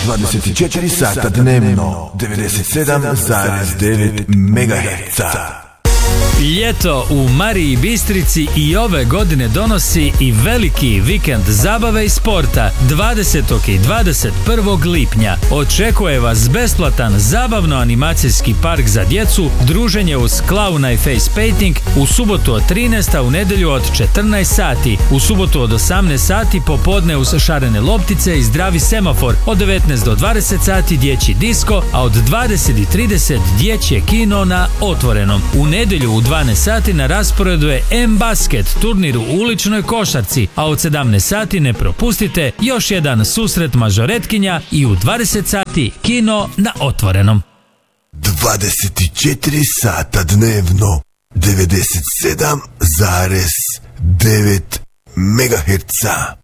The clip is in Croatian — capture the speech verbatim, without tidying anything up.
dvadeset četiri sata dnevno, devedeset sedam zarez devet megaherca. Ljeto u Mariji Bistrici i ove godine donosi i veliki vikend zabave i sporta dvadesetog i dvadeset prvog lipnja. Očekuje vas besplatan zabavno-animacijski park za djecu, druženje uz klauna i face painting u subotu od trinaest, a u nedjelju od četrnaest sati. U subotu od osamnaest sati popodne uz šarene loptice i zdravi semafor. Od devetnaest do dvadeset sati dječji disko, a od dvadeset i trideset dječje kino na otvorenom. U nedjelju u dvanaest sati na rasporedu je M-Basket, turnir u uličnoj košarci, a od sedamnaest sati ne propustite još jedan susret mažoretkinja i u dvadeset sati kino na otvorenom. dvadeset četiri sata dnevno, devedeset sedam zarez devet megaherca.